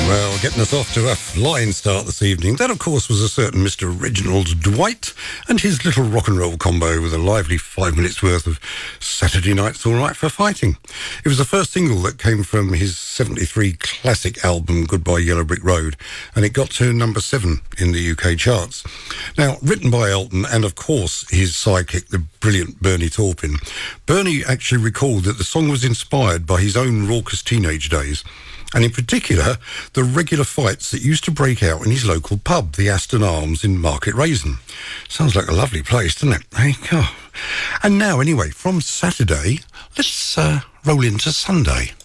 Well, getting us off to a flying start this evening, that of course was a certain Mr. Reginald Dwight and his little rock and roll combo with a lively 5 minutes worth of Saturday Night's All Right for Fighting. It was the first single that came from his 73 classic album Goodbye Yellow Brick Road, and it got to number 7 in the UK charts. Now, written by Elton and of course his sidekick, the brilliant Bernie Taupin, Bernie actually recalled that the song was inspired by his own raucous teenage days, and in particular, the regular fights that used to break out in his local pub, the Aston Arms in Market Raisin. Sounds like a lovely place, doesn't it? Hey, oh. And now, anyway, from Saturday, let's roll into Sunday.